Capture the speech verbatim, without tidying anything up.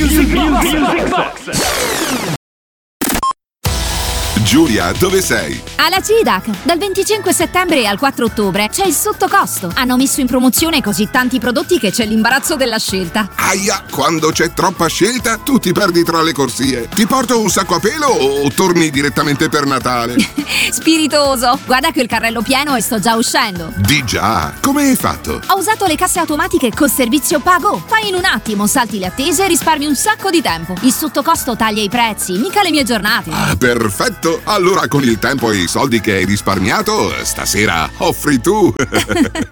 Music Box. Giulia, dove sei? Alla C I D A C, dal venticinque settembre al quattro ottobre c'è il sottocosto. Hanno messo in promozione così tanti prodotti che c'è l'imbarazzo della scelta. Aia, quando c'è troppa scelta, tu ti perdi tra le corsie. Ti porto un sacco a pelo o torni direttamente per Natale? Spiritoso! Guarda che ho il carrello pieno e sto già uscendo. Di già, come hai fatto? Ho usato le casse automatiche col servizio Pago. Fai in un attimo, salti le attese e risparmi un sacco di tempo. Il sottocosto taglia i prezzi, mica le mie giornate. Ah, perfetto! Allora con il tempo e i soldi che hai risparmiato, stasera offri tu.